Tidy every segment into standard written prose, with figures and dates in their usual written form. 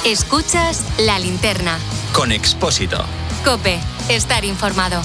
Escuchas La Linterna. Con Expósito. COPE. Estar informado.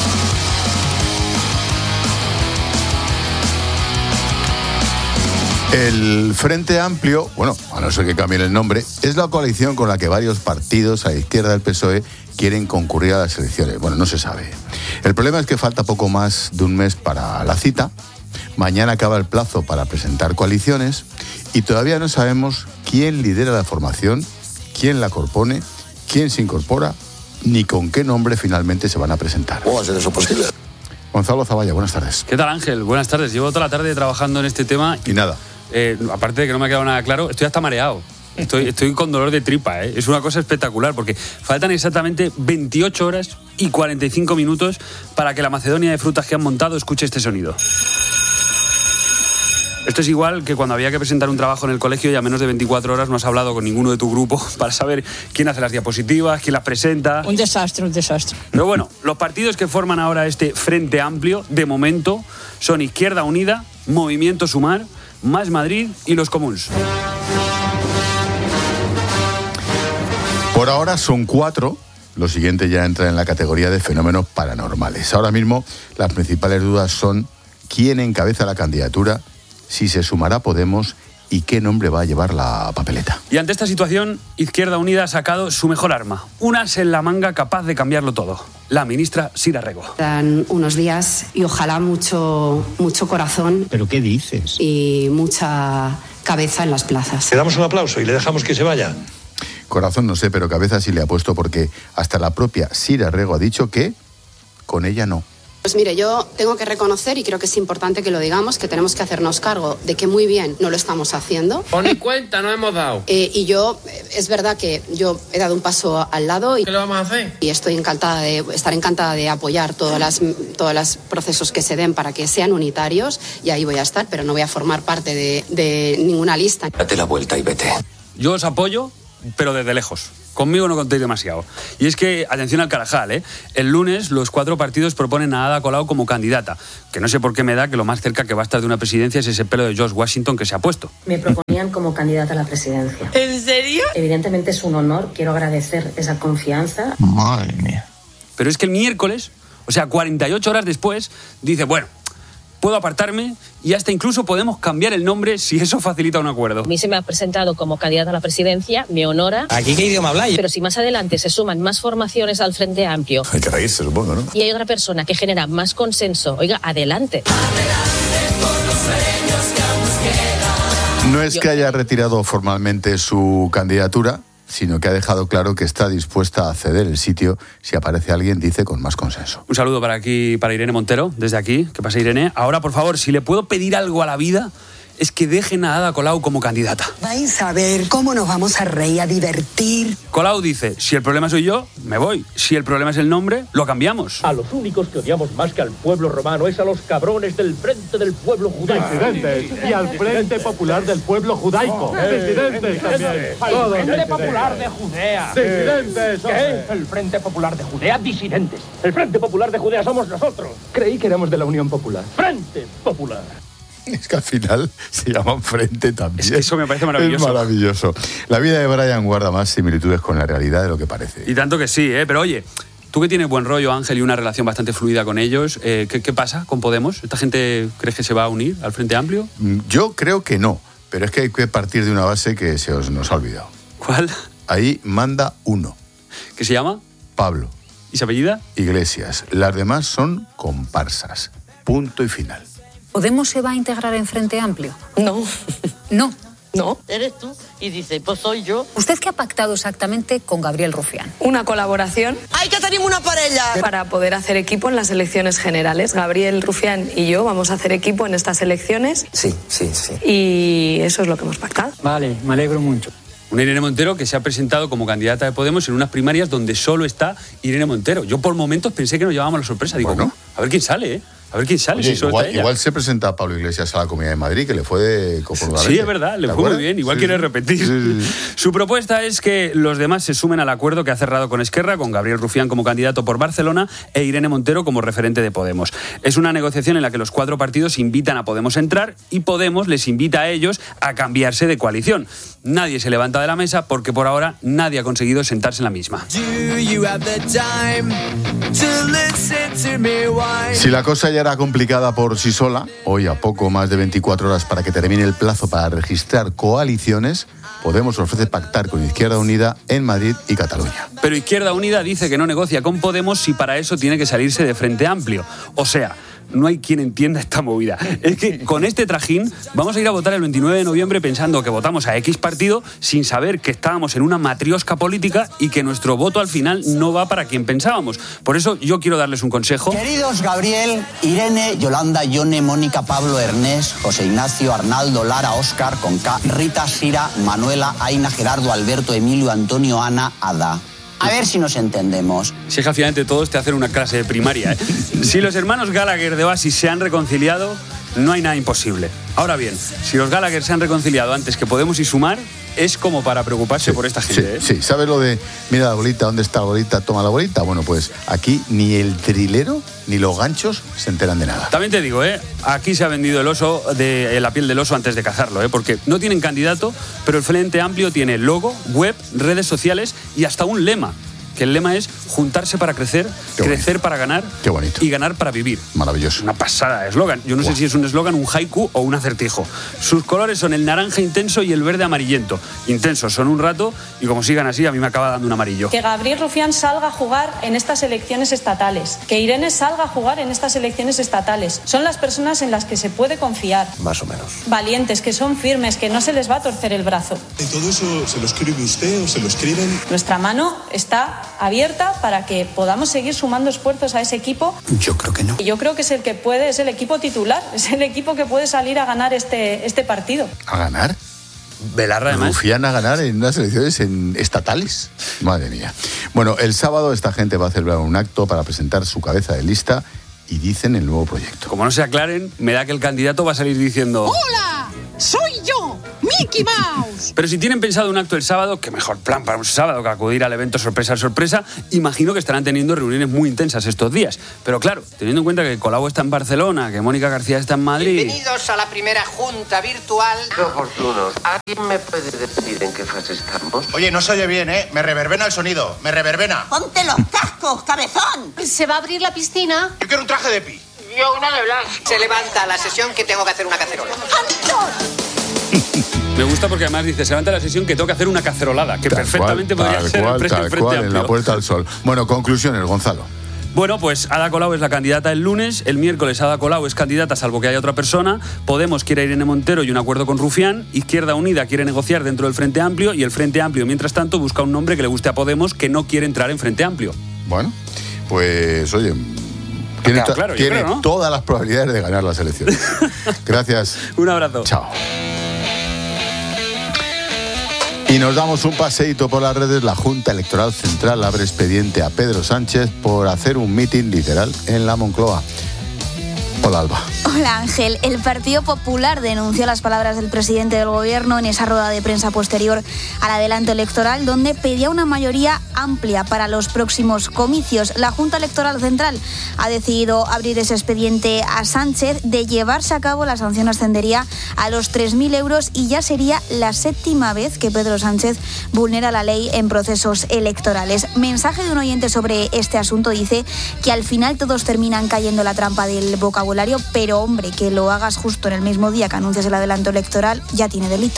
El Frente Amplio, bueno, a no ser que cambien el nombre, es la coalición con la que varios partidos a la izquierda del PSOE quieren concurrir a las elecciones. Bueno, no se sabe. El problema es que falta poco más de un mes para la cita. Mañana acaba el plazo para presentar coaliciones y todavía no sabemos quién lidera la formación, quién la compone, quién se incorpora, ni con qué nombre finalmente se van a presentar. ¿Cómo va a ser eso posible? Gonzalo Zavalla, buenas tardes. ¿Qué tal, Ángel? Buenas tardes. Llevo toda la tarde trabajando en este tema. Y nada. Aparte de que no me ha quedado nada claro, estoy hasta mareado. Estoy con dolor de tripa, ¿eh? Es una cosa espectacular porque faltan exactamente 28 horas y 45 minutos para que la Macedonia de frutas que han montado escuche este sonido. Esto es igual que cuando había que presentar un trabajo en el colegio y a menos de 24 horas no has hablado con ninguno de tu grupo para saber quién hace las diapositivas, quién las presenta. Un desastre, un desastre. Pero bueno, los partidos que forman ahora este Frente Amplio, de momento, son Izquierda Unida, Movimiento Sumar, Más Madrid y Los Comuns. Por ahora son 4. Lo siguiente ya entra en la categoría de fenómenos paranormales. Ahora mismo las principales dudas son quién encabeza la candidatura, si se sumará Podemos y qué nombre va a llevar la papeleta. Y ante esta situación, Izquierda Unida ha sacado su mejor arma, un as en la manga capaz de cambiarlo todo, la ministra Sira Rego. Dan unos días y ojalá mucho corazón. ¿Pero qué dices? Y mucha cabeza en las plazas. Le damos un aplauso y le dejamos que se vaya. Corazón no sé, pero cabeza sí le ha puesto porque hasta la propia Sira Rego ha dicho que con ella no. Pues mire, yo tengo que reconocer, y creo que es importante que lo digamos, que tenemos que hacernos cargo de que muy bien no lo estamos haciendo. Por ni cuenta no hemos dado. Y yo, es verdad que yo he dado un paso al lado. ¿Qué le vamos a hacer? Y estaré encantada de apoyar todos los procesos que se den para que sean unitarios, y ahí voy a estar, pero no voy a formar parte de ninguna lista. Date la vuelta y vete. Yo os apoyo, pero desde lejos. Conmigo no contéis demasiado. Y es que, atención al Carajal, ¿eh? El lunes los 4 partidos proponen a Ada Colau como candidata, que no sé por qué me da que lo más cerca que va a estar de una presidencia es ese pelo de George Washington que se ha puesto. Me proponían como candidata a la presidencia. ¿En serio? Evidentemente es un honor, quiero agradecer esa confianza. Madre mía. Pero es que el miércoles, o sea, 48 horas después, dice, bueno, puedo apartarme y hasta incluso podemos cambiar el nombre si eso facilita un acuerdo. A mí se me ha presentado como candidata a la presidencia, me honora. ¿Aquí qué idioma habláis? Pero si más adelante se suman más formaciones al Frente Amplio. Hay que reírse, supongo, ¿no? Y hay otra persona que genera más consenso. Oiga, adelante. No es que haya retirado formalmente su candidatura, sino que ha dejado claro que está dispuesta a ceder el sitio si aparece alguien, dice, con más consenso. Un saludo para Irene Montero, desde aquí. ¿Qué pasa, Irene? Ahora, por favor, si le puedo pedir algo a la vida, es que dejen a Ada Colau como candidata. Vais a ver cómo nos vamos a reír, a divertir. Colau dice, si el problema soy yo, me voy. Si el problema es el nombre, lo cambiamos. A los únicos que odiamos más que al pueblo romano es a los cabrones del Frente del Pueblo Judaico. Disidentes. Y al Frente Popular del Pueblo Judaico. Disidentes también. Al Frente Popular de Judea. Disidentes. ¿Qué? El Frente Popular de Judea, disidentes. El Frente Popular de Judea somos nosotros. Creí que éramos de la Unión Popular. Frente Popular. Es que al final se llaman Frente también. Es que eso me parece maravilloso. Es maravilloso. La vida de Brian guarda más similitudes con la realidad de lo que parece. Y tanto que sí, ¿eh? Pero oye, tú que tienes buen rollo, Ángel, y una relación bastante fluida con ellos, ¿qué pasa con Podemos? ¿Esta gente crees que se va a unir al Frente Amplio? Yo creo que no, pero es que hay que partir de una base que nos ha olvidado. ¿Cuál? Ahí manda uno. ¿Qué se llama? Pablo. ¿Y se apellida? Iglesias. Las demás son comparsas. Punto y final. ¿Podemos se va a integrar en Frente Amplio? No. No. No, eres tú. Y dice, pues soy yo. ¿Usted qué ha pactado exactamente con Gabriel Rufián? Una colaboración. ¡Ay, que tenemos una parella! Para poder hacer equipo en las elecciones generales. Gabriel Rufián y yo vamos a hacer equipo en estas elecciones. Sí. Y eso es lo que hemos pactado. Vale, me alegro mucho. Una Irene Montero que se ha presentado como candidata de Podemos en unas primarias donde solo está Irene Montero. Yo por momentos pensé que nos llevábamos la sorpresa. Digo, bueno, a ver quién sale, ¿eh? A ver quién sale. Oye, si solo está ella. igual se presenta Pablo Iglesias a la Comunidad de Madrid, que le fue de cojonudamente. Sí, es verdad, le fue muy bien. Igual quiere repetir. Sí. Su propuesta es que los demás se sumen al acuerdo que ha cerrado con Esquerra, con Gabriel Rufián como candidato por Barcelona e Irene Montero como referente de Podemos. Es una negociación en la que los 4 partidos invitan a Podemos a entrar y Podemos les invita a ellos a cambiarse de coalición. Nadie se levanta de la mesa porque por ahora nadie ha conseguido sentarse en la misma. Si la cosa ya era complicada por sí sola, hoy a poco más de 24 horas para que termine el plazo para registrar coaliciones, Podemos ofrece pactar con Izquierda Unida en Madrid y Cataluña. Pero Izquierda Unida dice que no negocia con Podemos si para eso tiene que salirse de Frente Amplio. O sea, no hay quien entienda esta movida. Es que con este trajín vamos a ir a votar el 29 de noviembre pensando que votamos a X partido sin saber que estábamos en una matriosca política y que nuestro voto al final no va para quien pensábamos. Por eso yo quiero darles un consejo. Queridos Gabriel, Irene, Yolanda, Yone, Mónica, Pablo, Ernest, José Ignacio, Arnaldo, Lara, Óscar, con K, Rita, Sira, Manuela, Aina, Gerardo, Alberto, Emilio, Antonio, Ana, Ada. A ver si nos entendemos. Si es que al final de todos te hacen una clase de primaria, ¿eh? Si los hermanos Gallagher de Oasis se han reconciliado, no hay nada imposible. Ahora bien, si los Gallagher se han reconciliado antes que Podemos y Sumar, es como para preocuparse por esta gente. Sí, ¿sabes lo de mira la bolita, dónde está la bolita, toma la bolita? Bueno, pues aquí ni el trilero ni los ganchos se enteran de nada. También te digo, aquí se ha vendido el oso, la piel del oso antes de cazarlo, porque no tienen candidato, pero el Frente Amplio tiene logo, web, redes sociales y hasta un lema. Que el lema es juntarse para crecer, crecer para ganar y ganar para vivir. Maravilloso. Una pasada de eslogan. Yo no sé si es un eslogan, un haiku o un acertijo. Sus colores son el naranja intenso y el verde amarillento. Intensos son un rato y como sigan así a mí me acaba dando un amarillo. Que Gabriel Rufián salga a jugar en estas elecciones estatales. Que Irene salga a jugar en estas elecciones estatales. Son las personas en las que se puede confiar. Más o menos. Valientes, que son firmes, que no se les va a torcer el brazo. ¿Y todo eso se lo escribe usted o se lo escriben? Nuestra mano está abierta para que podamos seguir sumando esfuerzos a ese equipo. Yo creo que no. Yo creo que es el que puede, es el equipo titular, es el equipo que puede salir a ganar este partido. ¿A ganar? Belarra además. Rufián a ganar en unas elecciones estatales. Madre mía. Bueno, el sábado esta gente va a celebrar un acto para presentar su cabeza de lista y dicen el nuevo proyecto. Como no se aclaren, me da que el candidato va a salir diciendo... ¡Hola! ¡Soy yo! ¡Mickey Mouse! Pero si tienen pensado un acto el sábado, qué mejor plan para un sábado que acudir al evento sorpresa. Imagino que estarán teniendo reuniones muy intensas estos días. Pero claro, teniendo en cuenta que Colau está en Barcelona, que Mónica García está en Madrid... Bienvenidos a la primera junta virtual. Qué oportunos. ¿Alguien me puede decir en qué fase estamos? Oye, no se oye bien, ¿eh? Me reverbena el sonido. Me reverbena. ¡Ponte los cascos, cabezón! ¿Se va a abrir la piscina? Yo quiero un traje de pi. Yo una de blanco. Se levanta la sesión que tengo que hacer una cacerola. Me gusta porque además dice, se levanta la sesión que tengo que hacer una cacerolada, que perfectamente podría ser el Frente Amplio. En la Puerta al Sol. Bueno, conclusiones, Gonzalo. Bueno, pues Ada Colau es la candidata el lunes, el miércoles Ada Colau es candidata salvo que haya otra persona, Podemos quiere a Irene Montero y un acuerdo con Rufián, Izquierda Unida quiere negociar dentro del Frente Amplio y el Frente Amplio, mientras tanto, busca un nombre que le guste a Podemos que no quiere entrar en Frente Amplio. Bueno, pues oye... Tiene todas las probabilidades de ganar las elecciones. Gracias. Un abrazo. Chao. Y nos damos un paseíto por las redes. La Junta Electoral Central abre expediente a Pedro Sánchez por hacer un mitin literal en la Moncloa. Hola, Alba. Hola, Ángel. El Partido Popular denunció las palabras del presidente del Gobierno en esa rueda de prensa posterior al adelanto electoral, donde pedía una mayoría amplia para los próximos comicios. La Junta Electoral Central ha decidido abrir ese expediente a Sánchez. De llevarse a cabo, la sanción ascendería a los 3.000 euros y ya sería la 7ª vez que Pedro Sánchez vulnera la ley en procesos electorales. Mensaje de un oyente sobre este asunto: dice que al final todos terminan cayendo en la trampa del vocabulario, pero hombre, que lo hagas justo en el mismo día que anuncias el adelanto electoral ya tiene delito.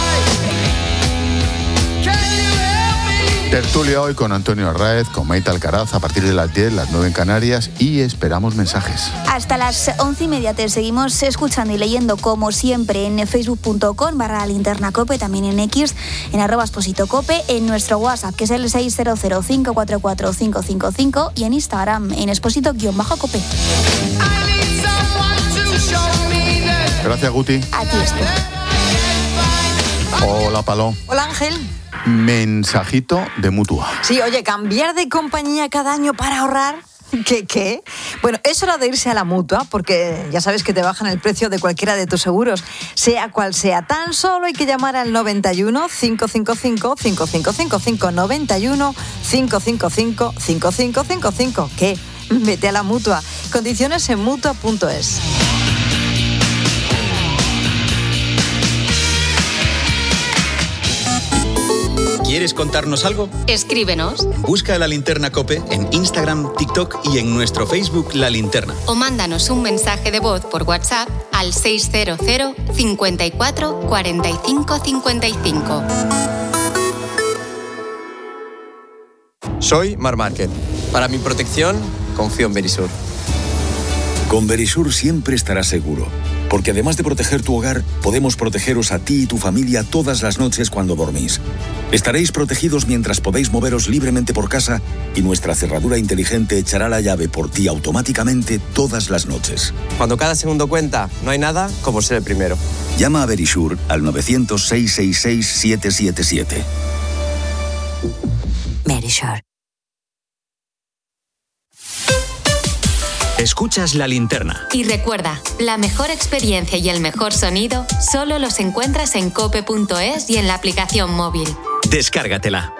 Tertulia hoy con Antonio Arráez, con Maite Alcaraz, a partir de las 10, las 9 en Canarias, y esperamos mensajes. Hasta las 11:30 te seguimos escuchando y leyendo, como siempre, en facebook.com/linternacope, también en X, en @expositocope, en nuestro WhatsApp, que es el 600544555, y en Instagram, en exposito_cope. Gracias, Guti. A ti, Esther. Hola, Paló. Hola, Ángel. Mensajito de Mutua. Sí, oye, cambiar de compañía cada año para ahorrar ¿Qué? Bueno, es hora de irse a la Mutua, porque ya sabes que te bajan el precio de cualquiera de tus seguros, sea cual sea. Tan solo hay que llamar al 91 555 5555, 91 555 5555. ¿Qué? Vete a la Mutua. Condiciones en Mutua.es. ¿Quieres contarnos algo? Escríbenos. Busca La Linterna COPE en Instagram, TikTok y en nuestro Facebook La Linterna. O mándanos un mensaje de voz por WhatsApp al 600 54 45 55. Soy Mar Márquez. Para mi protección, confío en Verisur. Con Verisur siempre estarás seguro, porque además de proteger tu hogar, podemos protegeros a ti y tu familia todas las noches cuando dormís. Estaréis protegidos mientras podéis moveros libremente por casa y nuestra cerradura inteligente echará la llave por ti automáticamente todas las noches. Cuando cada segundo cuenta, no hay nada como ser el primero. Llama a Verisur al 900-666-777. Verisur. Escuchas La Linterna. Y recuerda, la mejor experiencia y el mejor sonido solo los encuentras en cope.es y en la aplicación móvil. Descárgatela.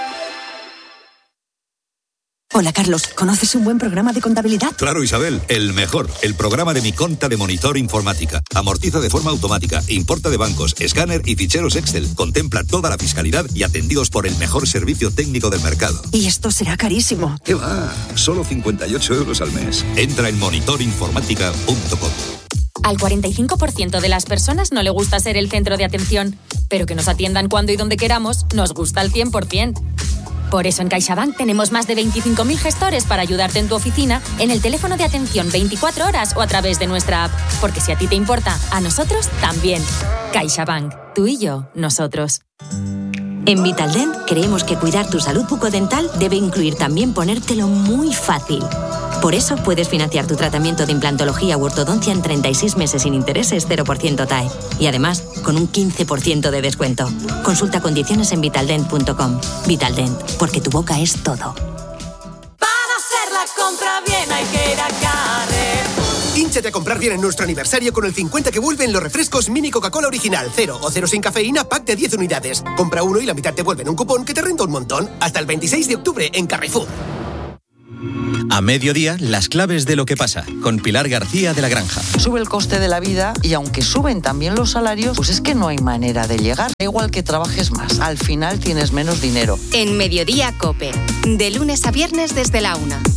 Hola, Carlos. ¿Conoces un buen programa de contabilidad? Claro, Isabel. El mejor. El programa de Mi Conta de Monitor Informática. Amortiza de forma automática, importa de bancos, escáner y ficheros Excel. Contempla toda la fiscalidad y atendidos por el mejor servicio técnico del mercado. Y esto será carísimo. ¿Qué va? Solo 58 euros al mes. Entra en monitorinformática.com. Al 45% de las personas no le gusta ser el centro de atención, pero que nos atiendan cuando y donde queramos nos gusta al 100%. Por eso en CaixaBank tenemos más de 25.000 gestores para ayudarte en tu oficina, en el teléfono de atención 24 horas o a través de nuestra app. Porque si a ti te importa, a nosotros también. CaixaBank. Tú y yo, nosotros. En Vitaldent creemos que cuidar tu salud bucodental debe incluir también ponértelo muy fácil. Por eso puedes financiar tu tratamiento de implantología u ortodoncia en 36 meses sin intereses 0% TAE. Y además, con un 15% de descuento. Consulta condiciones en vitaldent.com. Vitaldent, porque tu boca es todo. Para hacer la compra bien hay que ir a Carrefour. Hínchate a comprar bien en nuestro aniversario con el 50 que vuelven los refrescos Mini Coca-Cola Original, 0 o 0 sin cafeína, pack de 10 unidades. Compra uno y la mitad te vuelven un cupón que te renta un montón. Hasta el 26 de octubre en Carrefour. A mediodía, las claves de lo que pasa, con Pilar García de La Granja. Sube el coste de la vida y aunque suben también los salarios, pues es que no hay manera de llegar. Da igual que trabajes más, al final tienes menos dinero. En Mediodía COPE, de lunes a viernes desde la 1.